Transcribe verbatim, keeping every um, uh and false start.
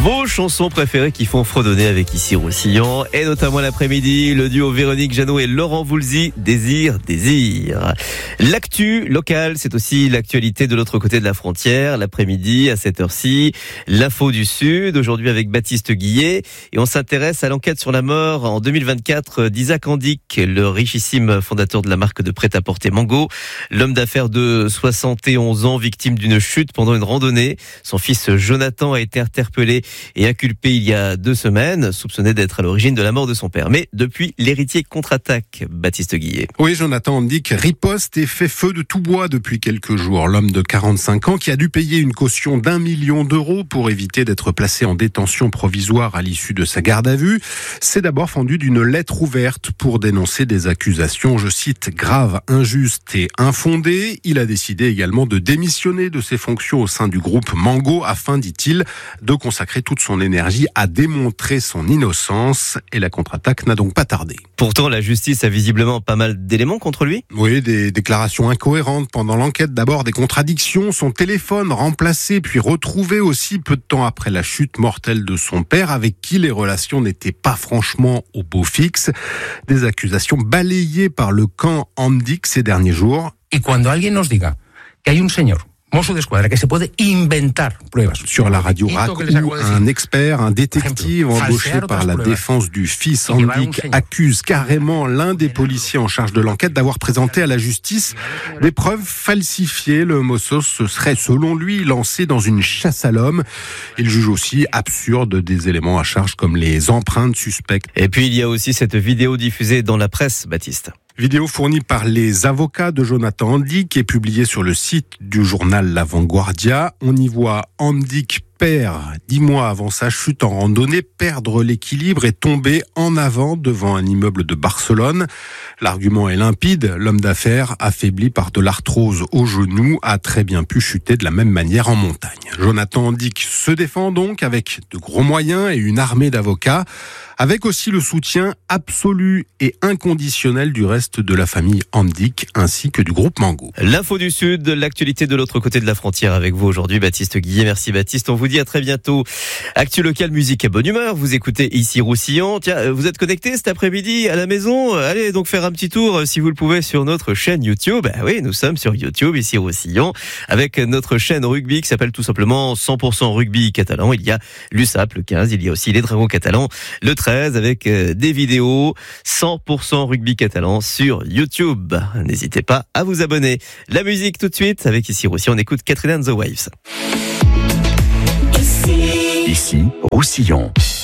Vos chansons préférées qui font fredonner avec Ici Roussillon, et notamment l'après-midi, le duo Véronique Jeannot et Laurent Voulzy, Désir, Désir. L'actu locale, c'est aussi l'actualité de l'autre côté de la frontière. L'après-midi, à cette heure-ci, l'info du Sud, aujourd'hui avec Baptiste Guillet. Et on s'intéresse à l'enquête sur la mort en deux mille vingt-quatre d'Isaac Handic, le richissime fondateur de la marque de prêt-à-porter Mango. L'homme d'affaires de soixante et onze ans, victime d'une chute pendant une randonnée. Son fils Jonathan a été interpellé et inculpé il y a deux semaines, soupçonné d'être à l'origine de la mort de son père. Mais depuis, l'héritier contre-attaque, Baptiste Guillet. Oui, Jonathan Handic riposte et fait feu de tout bois depuis quelques jours. L'homme de quarante-cinq ans qui a dû payer une caution d'un million d'euros pour éviter d'être placé en détention provisoire à l'issue de sa garde à vue, s'est d'abord fendu d'une lettre ouverte pour dénoncer des accusations, je cite, graves, injustes et infondées. Il a décidé également de démissionner de ses fonctions au sein du groupe Mango afin, dit-il, de consacrer toute son énergie à démontrer son innocence. Et la contre-attaque n'a donc pas tardé. Pourtant, la justice a visiblement pas mal d'éléments contre lui. Oui, des déclarations incohérentes pendant l'enquête. D'abord, des contradictions. Son téléphone remplacé puis retrouvé aussi peu de temps après la chute mortelle de son père, avec qui les relations n'étaient pas franchement au beau fixe. Des accusations balayées par le camp Handic ces derniers jours. Et quand alguien nos diga que hay un señor mozo de escuadra que se puede inventar pruebas. Sur la radio R A C, où un expert, un détective embauché par la défense du fils Handic accuse carrément l'un des policiers en charge de l'enquête d'avoir présenté à la justice des preuves falsifiées. Le mozo se serait, selon lui, lancé dans une chasse à l'homme. Il juge aussi absurde des éléments à charge comme les empreintes suspectes. Et puis il y a aussi cette vidéo diffusée dans la presse, Baptiste. Vidéo fournie par les avocats de Jonathan Handic et publiée sur le site du journal La Vanguardia. On y voit Handic père, dix mois avant sa chute en randonnée, perdre l'équilibre et tomber en avant devant un immeuble de Barcelone. L'argument est limpide. L'homme d'affaires, affaibli par de l'arthrose au genou, a très bien pu chuter de la même manière en montagne. Jonathan Handic se défend donc avec de gros moyens et une armée d'avocats, avec aussi le soutien absolu et inconditionnel du reste de la famille Handic ainsi que du groupe Mango. L'info du Sud, l'actualité de l'autre côté de la frontière avec vous aujourd'hui, Baptiste Guillet. Merci Baptiste, on vous dit à très bientôt. Actu local, musique et bonne humeur, vous écoutez Ici Roussillon. Tiens, vous êtes connectés cet après-midi à la maison? Allez donc faire un petit tour si vous le pouvez sur notre chaîne YouTube. Ah oui, nous sommes sur YouTube, Ici Roussillon, avec notre chaîne rugby qui s'appelle tout simplement cent pour cent rugby catalan. Il y a l'U S A P, le quinze, il y a aussi les Dragons catalans, le treize, avec des vidéos cent pour cent rugby catalan sur YouTube. N'hésitez pas à vous abonner. La musique tout de suite avec Ici Roussillon, on écoute Katrina and the Waves. Ici Roussillon.